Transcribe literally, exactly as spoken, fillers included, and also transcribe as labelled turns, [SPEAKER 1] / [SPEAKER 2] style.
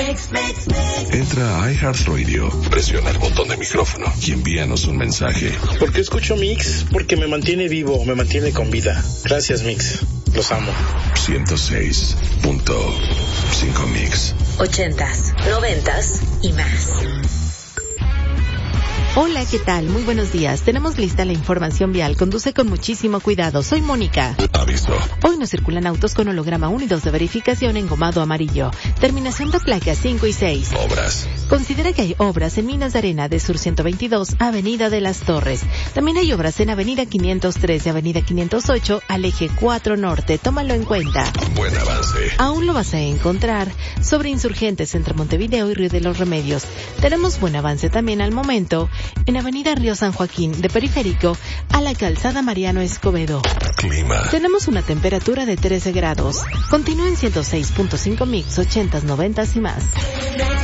[SPEAKER 1] Entra a iHeartRadio, presiona el botón de micrófono y envíanos un mensaje.
[SPEAKER 2] ¿Por qué escucho Mix? Porque me mantiene vivo, me mantiene con vida. Gracias, Mix. Los amo.
[SPEAKER 1] ciento seis punto cinco Mix.
[SPEAKER 3] Ochentas, noventas y más.
[SPEAKER 4] Hola, ¿qué tal? Muy buenos días. Tenemos lista la información vial. Conduce con muchísimo cuidado. Soy Mónica.
[SPEAKER 1] Aviso.
[SPEAKER 4] Hoy no circulan autos con holograma uno y dos de verificación engomado amarillo. Terminación de placas cinco y seis.
[SPEAKER 1] Obras.
[SPEAKER 4] Considera que hay obras en Minas de Arena de Sur ciento veintidós, Avenida de las Torres. También hay obras en Avenida quinientos tres y Avenida quinientos ocho al eje cuatro Norte. Tómalo en cuenta.
[SPEAKER 1] Buen avance.
[SPEAKER 4] Aún lo vas a encontrar sobre Insurgentes entre Montevideo y Río de los Remedios. Tenemos buen avance también al momento en Avenida Río San Joaquín, de Periférico a la Calzada Mariano Escobedo.
[SPEAKER 1] Clima.
[SPEAKER 4] Tenemos una temperatura de trece grados. Continúa en ciento seis punto cinco Mix, ochentas, noventas y más.